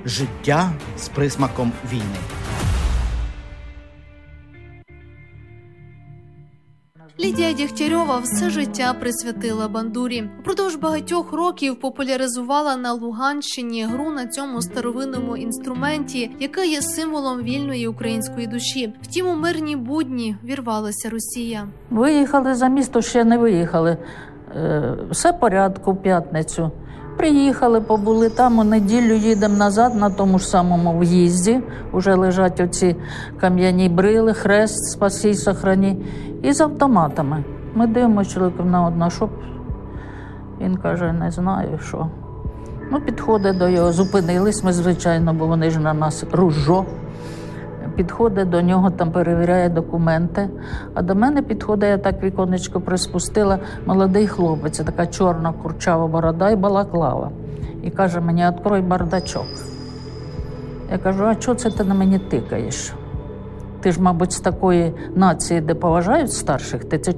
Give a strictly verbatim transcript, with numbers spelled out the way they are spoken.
життя з присмаком війни. Лідія Дєгтярьова все життя присвятила бандурі. Упродовж багатьох років популяризувала на Луганщині гру на цьому старовинному інструменті, яка є символом вільної української душі. Втім, у мирні будні вірвалася Росія. Виїхали за місто, ще не виїхали. Все в порядку в п'ятницю. Приїхали, побули там, у неділю їдемо назад на тому ж самому в'їзді. Уже лежать оці кам'яні брили, хрест, спаси, сохрані. І з автоматами. Ми дивимося чоловіком на одна, що він каже, не знаю, що. Ну, підходить до його, зупинились ми, звичайно, бо вони ж на нас ружо. Підходить до нього, там перевіряє документи. А до мене підходить, я так віконечко приспустила, молодий хлопець, така чорна курчава борода і балаклава. І каже мені, відкрой бардачок. Я кажу, а чого це ти на мені тикаєш? Ти ж, мабуть, з такої нації, де поважають старших, ти це